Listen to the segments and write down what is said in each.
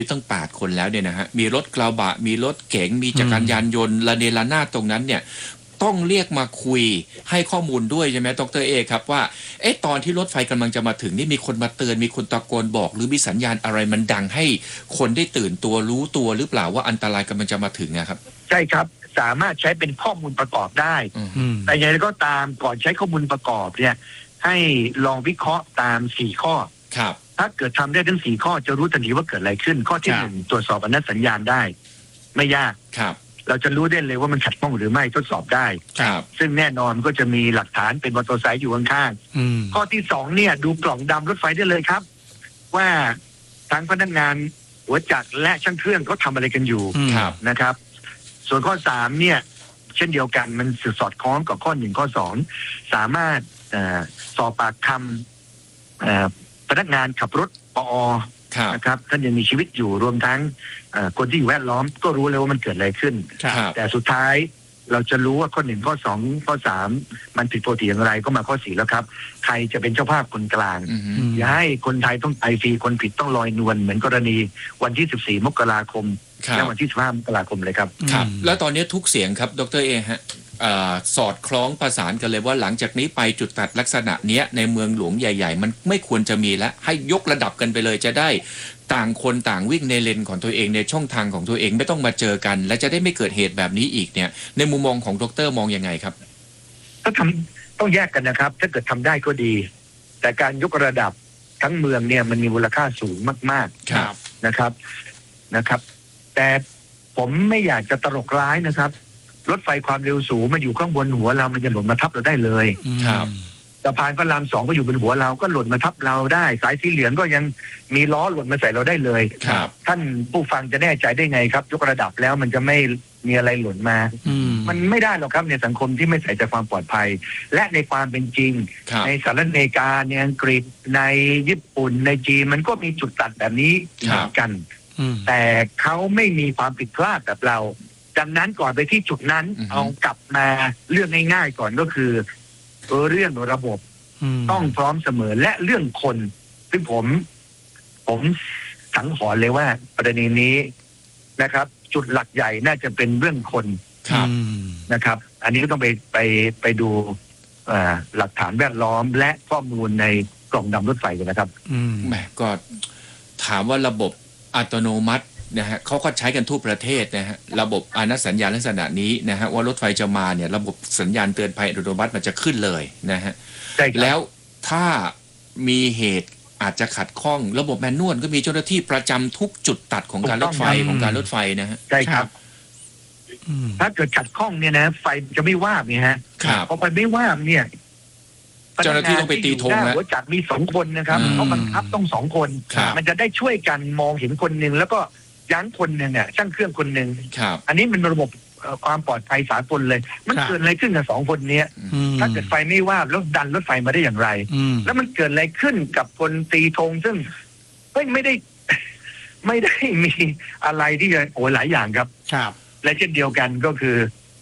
ตั้ง8 คนแล้วเนี่ยนะฮะมีรถกระบะมีรถเก๋งมีจักรยานยนต์ระเนระนาดตรงนั้นเนี่ยต้องเรียกมาคุยให้ข้อมูลด้วยใช่ไหมดร.เอครับว่าตอนที่รถไฟกำลังจะมาถึงนี่มีคนมาเตือนมีคนตะโกนบอกหรือมีสัญญาณอะไรมันดังให้คนได้ตื่นตัวรู้ตัวหรือเปล่าว่าอันตรายกำลังจะมาถึงครับใช่ครับสามารถใช้เป็นข้อมูลประกอบได้แต่อย่างไรก็ตามก่อนใช้ข้อมูลประกอบเนี่ยให้ลองวิเคราะห์ตาม4 ข้อครับถ้าเกิดทำได้ทั้ง4 ข้อจะรู้ทันทีว่าเกิดอะไรขึ้นข้อที่1ตรวจสอบอนุสัญญาณได้ไม่ยากครับเราจะรู้ได้เลยว่ามันขัดข้องหรือไม่ทดสอบได้ซึ่งแน่นอนก็จะมีหลักฐานเป็นมอเตอร์ไซค์อยู่ข้างๆข้อที่2เนี่ยดูกล่องดำรถไฟได้เลยครับว่าทั้งพนักงานหัวจักรและช่างเครื่องเขาทำอะไรกันอยู่นะครับส่วนข้อ3เนี่ยเช่นเดียวกันมันสอดคล้องกับข้อ1ข้อ2สามารถสอบปากคำพนักงานขับรถปอ.นะครับท่านยังมีชีวิตอยู่รวมทั้งคนที่อยู่แวดล้อมก็รู้เลยว่ามันเกิดอะไรขึ้นแต่สุดท้ายเราจะรู้ว่าข้อ1ข้อ2ข้อ3มันผิดปกติอย่างไรก็มาข้อ4แล้วครับใครจะเป็นเจ้าภาพคนกลางอย่าให้คนไทยต้องตายฟรีคนผิดต้องลอยนวลเหมือนกรณีวันที่14 มกราคมและวันที่15 มกราคมเลยครับครับแล้วตอนนี้ทุกเสียงครับดร.เอฮะสอดคล้องประสานกันเลยว่าหลังจากนี้ไปจุดตัดลักษณะเนี้ยในเมืองหลวงใหญ่ๆมันไม่ควรจะมีแล้วให้ยกระดับกันไปเลยจะได้ต่างคนต่างวิ่งในเลนของตัวเองในช่องทางของตัวเองไม่ต้องมาเจอกันและจะได้ไม่เกิดเหตุแบบนี้อีกเนี่ยในมุมมองของดร.มองยังไงครับต้องแยกกันนะครับถ้าเกิดทำได้ก็ดีแต่การยกระดับทั้งเมืองเนี่ยมันมีมูลค่าสูงมากๆนะครับแต่ผมไม่อยากจะตลกร้ายนะครับรถไฟความเร็วสูงมาอยู่ข้างบนหัวเรามันจะหล่นมาทับเราได้เลยครับสะพานพระราม2ก็อยู่บนหัวเราก็หล่นมาทับเราได้สายสีเหลืองก็ยังมีล้อหล่นมาใส่เราได้เลยครับท่านผู้ฟังจะแน่ใจได้ไงครับยกระดับแล้วมันจะไม่มีอะไรหล่นมามันไม่ได้หรอกครับในสังคมที่ไม่ใส่ใจความปลอดภัยและในความเป็นจริงในสหรัฐอเมริกาในอังกฤษในญี่ปุ่นในจีนมันก็มีจุดตัดแบบนี้เหมือนกันแต่เขาไม่มีความผิดพลาดแบบเราดังนั้นก่อนไปที่จุดนั้นเอากลับมาเรื่องง่ายๆก่อนก็คือเรื่องระบบต้องพร้อมเสมอและเรื่องคนซึ่งผมสังหรณ์เลยว่าประเด็นนี้นะครับจุดหลักใหญ่น่าจะเป็นเรื่องคนนะครับอันนี้ก็ต้องไปดูหลักฐานแวดล้อมและข้อมูลในกล่องดำรถไฟกันนะครับแหมก็ถามว่าระบบอัตโนมัตินะฮะเขาก็ใช้กันทั่วประเทศนะฮะระบบอนุสัญญาณลักษณะนี้นะฮะว่ารถไฟจะมาเนี่ยระบบสัญญาณเตือนภัยอัตโนมัติมันจะขึ้นเลยนะฮะแล้วถ้ามีเหตุอาจจะขัดข้องระบบแมนนวลก็มีเจ้าหน้าที่ประจำทุกจุดตัดของการรถไฟของการรถไฟนะฮะใช่ครับถ้าเกิดขัดข้องเนี่ยนะไฟจะไม่ว่าบเนี่ยฮะพอไฟไม่ว่าบเนี่ยเจ้าหน้าที่ต้องไปตีธงนะหัวจักรมี2 คนนะครับเขาบังคับต้อง2 คนมันจะได้ช่วยกันมองเห็นคนหนึ่งแล้วก็ยั้งคนหนึ่งเนี่ยช่างเครื่องคนหนึ่งอันนี้มันระบบความปลอดภัยสากลเลยมันเกิดอะไรขึ้นกับ2 คนนี้ถ้าเกิดไฟไม่ว่าแล้วดันรถไฟมาได้อย่างไรแล้วมันเกิดอะไรขึ้นกับคนตีธงซึ่งไม่ได้มีอะไรที่จะหลายอย่างครับและเช่นเดียวกันก็คือ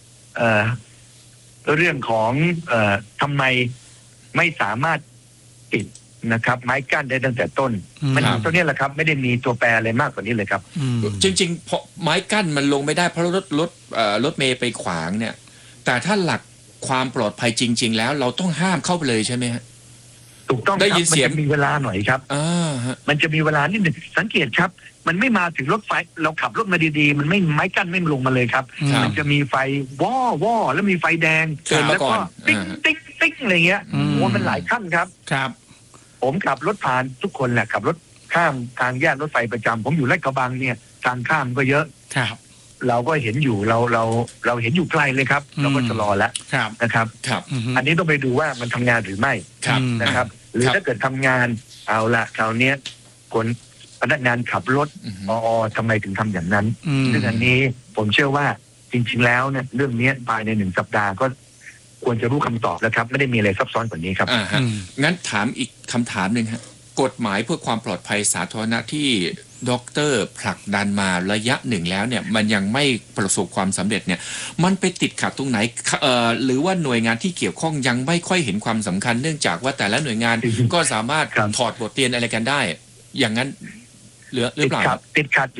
เรื่องของทำไมไม่สามารถปิดนะครับไม้กั้นได้ตั้งแต่ต้นมันตัวนี้แหละครับไม่ได้มีตัวแปรอะไรมากกว่านี้เลยครับจริงๆเพราะไม้กั้นมันลงไม่ได้เพราะรถเมย์ไปขวางเนี่ยแต่ถ้าหลักความปลอดภัยจริงๆแล้วเราต้องห้ามเข้าไปเลยใช่ไหมฮะถูกต้องครับมันจะมีเวลาหน่อยครับมันจะมีเวลานิดหนึ่งสังเกตครับมันไม่มาถึงรถไฟเราขับรถมาดีๆมันไม่ไม้กั้นไม่ลงมาเลยครับมันจะมีไฟว่อแล้วมีไฟแดงแล้วก็ติ๊งติ๊งติ๊งอะไรเงี้ยว่ามันหลายขั้นครับผมขับรถผ่านทุกคนแหละขับรถข้ามทางแยกรถไฟประจำผมอยู่ลาดกระบังเนี่ยทางข้ามก็เยอะเราก็เห็นอยู่เราเห็นอยู่ไกลเลยครับเราก็จะรอแล้วนะครับอันนี้ต้องไปดูว่ามันทำงานหรือไม่นะครับหรือถ้าเกิดทำงานเอาละคราวนี้คนพนักงานขับรถทำไมถึงทำอย่างนั้นซึ่งอันนี้ผมเชื่อว่าจริงๆแล้วเนี่ยเรื่องนี้ภายใน1 สัปดาห์ก็ควรจะรู้คำตอบแล้วครับไม่ได้มีอะไรซับซ้อนกว่านี้ครับงั้นถามอีกคำถามหนึ่งฮะกฎหมายเพื่อความปลอดภัยสาธารณะที่ดร.ผลักดันมาระยะหนึ่งแล้วเนี่ยมันยังไม่ประสบความสำเร็จเนี่ยมันไปติดขัดตรงไหนหรือว่าหน่วยงานที่เกี่ยวข้องยังไม่ค่อยเห็นความสำคัญเนื่องจากว่าแต่ละหน่วยงานก็สามารถถอดบทเรียนอะไรกันได้อย่างนั้นหรือเปล่าติดขัด